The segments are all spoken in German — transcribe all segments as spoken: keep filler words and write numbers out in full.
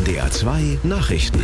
N D R zwei Nachrichten.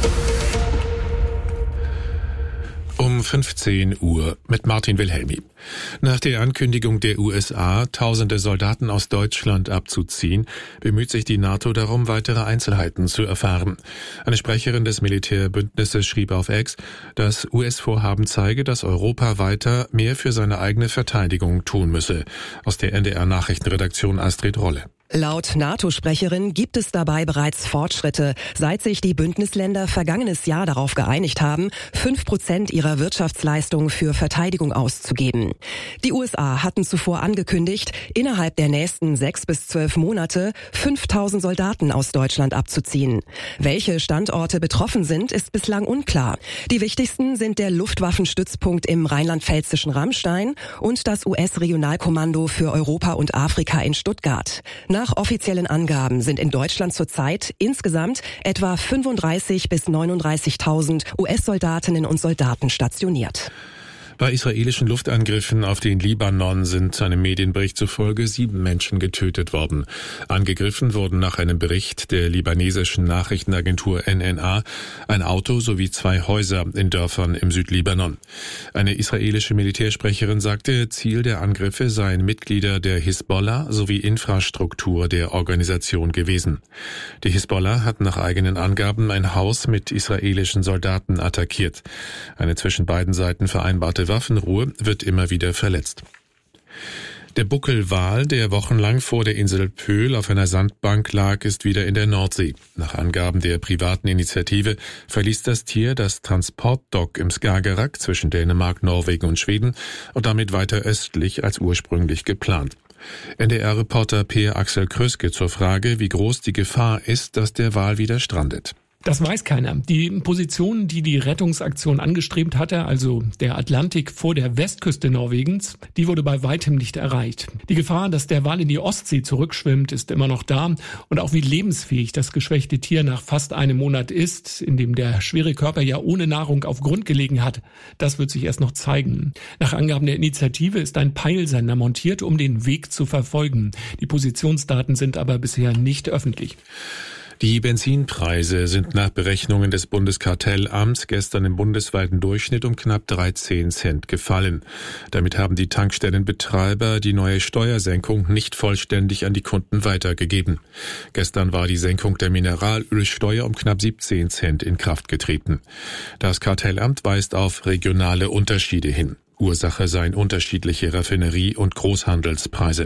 Um fünfzehn Uhr mit Martin Wilhelmi. Nach der Ankündigung der U S A, tausende Soldaten aus Deutschland abzuziehen, bemüht sich die NATO darum, weitere Einzelheiten zu erfahren. Eine Sprecherin des Militärbündnisses schrieb auf X, das U S-Vorhaben zeige, dass Europa weiter mehr für seine eigene Verteidigung tun müsse. Aus der N D R-Nachrichtenredaktion Astrid Rolle. Laut NATO-Sprecherin gibt es dabei bereits Fortschritte, seit sich die Bündnisländer vergangenes Jahr darauf geeinigt haben, fünf Prozent ihrer Wirtschaftsleistung für Verteidigung auszugeben. Die U S A hatten zuvor angekündigt, innerhalb der nächsten sechs bis zwölf Monate fünftausend Soldaten aus Deutschland abzuziehen. Welche Standorte betroffen sind, ist bislang unklar. Die wichtigsten sind der Luftwaffenstützpunkt im rheinland-pfälzischen Ramstein und das U S-Regionalkommando für Europa und Afrika in Stuttgart. Nach offiziellen Angaben sind in Deutschland zurzeit insgesamt etwa fünfunddreißigtausend bis neununddreißigtausend U S-Soldatinnen und Soldaten stationiert. Bei israelischen Luftangriffen auf den Libanon sind einem Medienbericht zufolge sieben Menschen getötet worden. Angegriffen wurden nach einem Bericht der libanesischen Nachrichtenagentur N N A ein Auto sowie zwei Häuser in Dörfern im Südlibanon. Eine israelische Militärsprecherin sagte, Ziel der Angriffe seien Mitglieder der Hisbollah sowie Infrastruktur der Organisation gewesen. Die Hisbollah hat nach eigenen Angaben ein Haus mit israelischen Soldaten attackiert. Eine zwischen beiden Seiten vereinbarte Waffenruhe wird immer wieder verletzt. Der Buckelwal, der wochenlang vor der Insel Pöhl auf einer Sandbank lag, ist wieder in der Nordsee. Nach Angaben der privaten Initiative verließ das Tier das Transportdock im Skagerrak zwischen Dänemark, Norwegen und Schweden und damit weiter östlich als ursprünglich geplant. N D R-Reporter Peer Axel Kröske zur Frage, wie groß die Gefahr ist, dass der Wal wieder strandet. Das weiß keiner. Die Position, die die Rettungsaktion angestrebt hatte, also der Atlantik vor der Westküste Norwegens, die wurde bei weitem nicht erreicht. Die Gefahr, dass der Wal in die Ostsee zurückschwimmt, ist immer noch da. Und auch wie lebensfähig das geschwächte Tier nach fast einem Monat ist, in dem der schwere Körper ja ohne Nahrung auf Grund gelegen hat, das wird sich erst noch zeigen. Nach Angaben der Initiative ist ein Peilsender montiert, um den Weg zu verfolgen. Die Positionsdaten sind aber bisher nicht öffentlich. Die Benzinpreise sind nach Berechnungen des Bundeskartellamts gestern im bundesweiten Durchschnitt um knapp dreizehn Cent gefallen. Damit haben die Tankstellenbetreiber die neue Steuersenkung nicht vollständig an die Kunden weitergegeben. Gestern war die Senkung der Mineralölsteuer um knapp siebzehn Cent in Kraft getreten. Das Kartellamt weist auf regionale Unterschiede hin. Ursache seien unterschiedliche Raffinerie- und Großhandelspreise.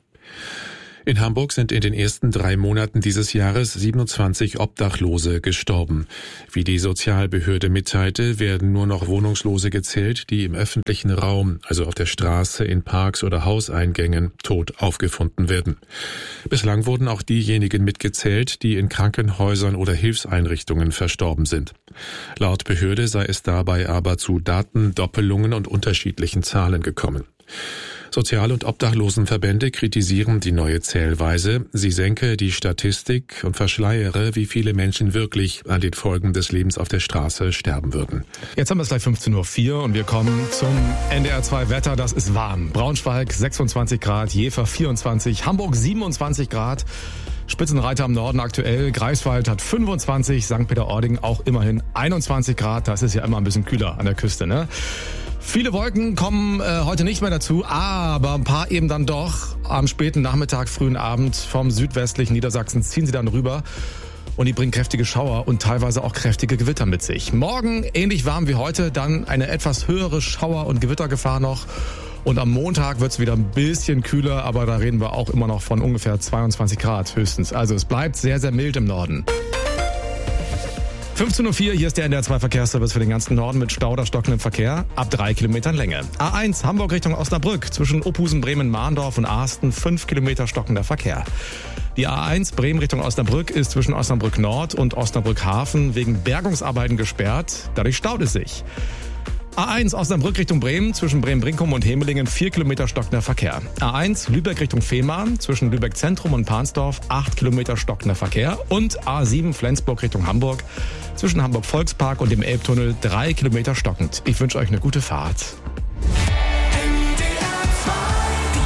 In Hamburg sind in den ersten drei Monaten dieses Jahres siebenundzwanzig Obdachlose gestorben. Wie die Sozialbehörde mitteilte, werden nur noch Wohnungslose gezählt, die im öffentlichen Raum, also auf der Straße, in Parks oder Hauseingängen, tot aufgefunden werden. Bislang wurden auch diejenigen mitgezählt, die in Krankenhäusern oder Hilfseinrichtungen verstorben sind. Laut Behörde sei es dabei aber zu Datendoppelungen und unterschiedlichen Zahlen gekommen. Sozial- und Obdachlosenverbände kritisieren die neue Zählweise. Sie senke die Statistik und verschleiere, wie viele Menschen wirklich an den Folgen des Lebens auf der Straße sterben würden. Jetzt haben wir es gleich fünfzehn Uhr vier und wir kommen zum N D R zwei Wetter. Das ist warm. Braunschweig sechsundzwanzig Grad, Jever vierundzwanzig, Hamburg siebenundzwanzig Grad. Spitzenreiter am Norden aktuell. Greifswald hat fünfundzwanzig, Sankt Peter-Ording auch immerhin einundzwanzig Grad. Das ist ja immer ein bisschen kühler an der Küste, ne? Viele Wolken kommen äh, heute nicht mehr dazu, aber ein paar eben dann doch. Am späten Nachmittag, frühen Abend vom südwestlichen Niedersachsen ziehen sie dann rüber und die bringen kräftige Schauer und teilweise auch kräftige Gewitter mit sich. Morgen ähnlich warm wie heute, dann eine etwas höhere Schauer- und Gewittergefahr noch. Und am Montag wird es wieder ein bisschen kühler, aber da reden wir auch immer noch von ungefähr zweiundzwanzig Grad höchstens. Also es bleibt sehr, sehr mild im Norden. fünfzehn Uhr vier, hier ist der N D R zwei Verkehrsservice für den ganzen Norden mit Stau oder stockendem Verkehr ab drei Kilometern Länge. A eins Hamburg Richtung Osnabrück zwischen Opusen, Bremen, Mahndorf und Ahsten fünf Kilometer stockender Verkehr. Die A eins Bremen Richtung Osnabrück ist zwischen Osnabrück Nord und Osnabrück Hafen wegen Bergungsarbeiten gesperrt. Dadurch staut es sich. A eins Osnabrück Richtung Bremen zwischen Bremen-Brinkum und Hemelingen vier Kilometer stockender Verkehr. A eins Lübeck Richtung Fehmarn zwischen Lübeck Zentrum und Pansdorf acht Kilometer stockender Verkehr. Und A sieben Flensburg Richtung Hamburg zwischen Hamburg Volkspark und dem Elbtunnel drei Kilometer stockend. Ich wünsche euch eine gute Fahrt. Die N D R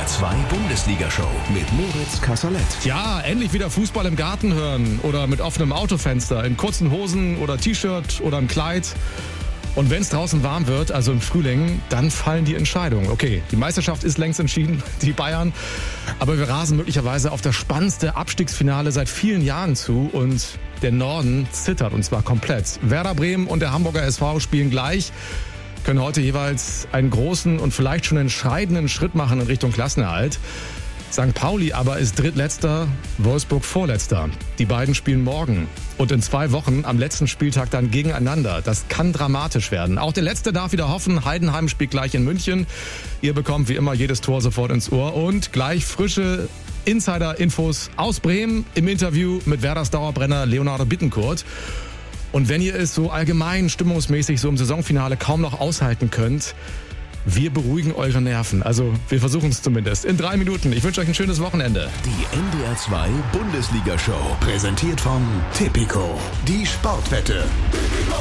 R zwei Bundesliga-Show mit Moritz Kasserlet. Ja, endlich wieder Fußball im Garten hören oder mit offenem Autofenster, in kurzen Hosen oder T-Shirt oder im Kleid. Und wenn es draußen warm wird, also im Frühling, dann fallen die Entscheidungen. Okay, die Meisterschaft ist längst entschieden, die Bayern. Aber wir rasen möglicherweise auf das spannendste Abstiegsfinale seit vielen Jahren zu. Und der Norden zittert, und zwar komplett. Werder Bremen und der Hamburger S V spielen gleich, können heute jeweils einen großen und vielleicht schon entscheidenden Schritt machen in Richtung Klassenerhalt. Sankt Pauli aber ist Drittletzter, Wolfsburg Vorletzter. Die beiden spielen morgen und in zwei Wochen am letzten Spieltag dann gegeneinander. Das kann dramatisch werden. Auch der Letzte darf wieder hoffen. Heidenheim spielt gleich in München. Ihr bekommt wie immer jedes Tor sofort ins Ohr und gleich frische Insider-Infos aus Bremen im Interview mit Werders Dauerbrenner Leonardo Bittencourt. Und wenn ihr es so allgemein stimmungsmäßig so im Saisonfinale kaum noch aushalten könnt, wir beruhigen eure Nerven. Also wir versuchen es zumindest. In drei Minuten. Ich wünsche euch ein schönes Wochenende. Die N D R zwei Bundesliga-Show. Präsentiert von Tipico. Die Sportwette.